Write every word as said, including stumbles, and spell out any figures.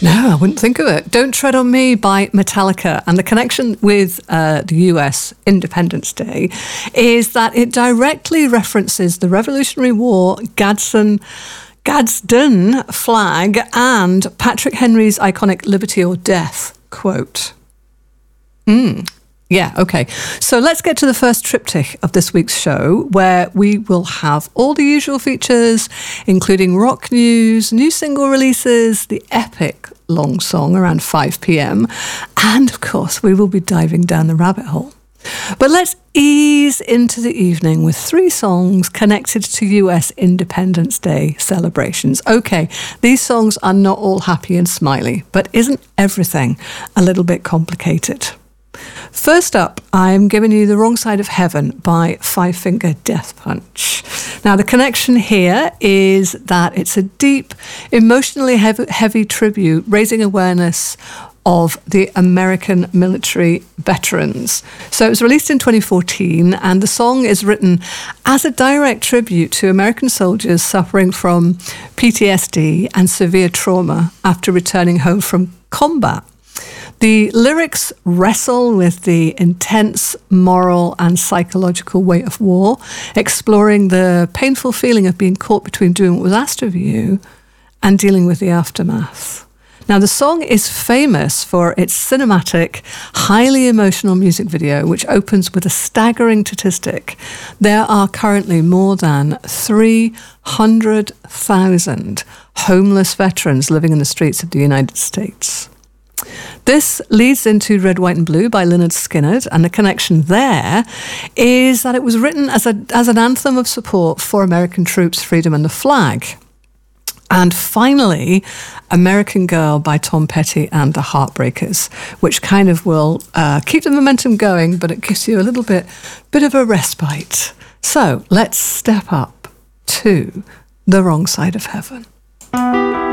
No, I wouldn't think of it. Don't Tread on Me by Metallica. And the connection with uh, the U S Independence Day is that it directly references the Revolutionary War, Gadsden, Gadsden flag, and Patrick Henry's iconic Liberty or Death quote. Mm. Yeah, okay. So let's get to the first triptych of this week's show, where we will have all the usual features, including rock news, new single releases, the epic long song around five p.m, and of course we will be diving down the rabbit hole. But let's ease into the evening with three songs connected to U S Independence Day celebrations. Okay, these songs are not all happy and smiley, but isn't everything a little bit complicated? First up, I'm giving you The Wrong Side of Heaven by Five Finger Death Punch. Now, the connection here is that it's a deep, emotionally heavy, heavy tribute, raising awareness of the American military veterans. So it was released in twenty fourteen, and the song is written as a direct tribute to American soldiers suffering from P T S D and severe trauma after returning home from combat. The lyrics wrestle with the intense moral and psychological weight of war, exploring the painful feeling of being caught between doing what was asked of you and dealing with the aftermath. Now, the song is famous for its cinematic, highly emotional music video, which opens with a staggering statistic. There are currently more than three hundred thousand homeless veterans living in the streets of the United States. This leads into Red, White and Blue by Lynyrd Skynyrd, and the connection there is that it was written as a as an anthem of support for American troops, freedom and the flag. And finally, American Girl by Tom Petty and the Heartbreakers, which kind of will uh, keep the momentum going, but it gives you a little bit, bit of a respite. So let's step up to The Wrong Side of Heaven.